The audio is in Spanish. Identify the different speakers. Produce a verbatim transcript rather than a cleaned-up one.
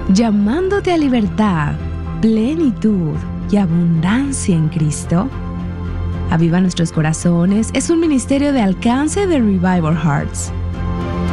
Speaker 1: llamándote a libertad, plenitud y abundancia en Cristo. Aviva Nuestros Corazones es un ministerio de alcance de Revival Hearts.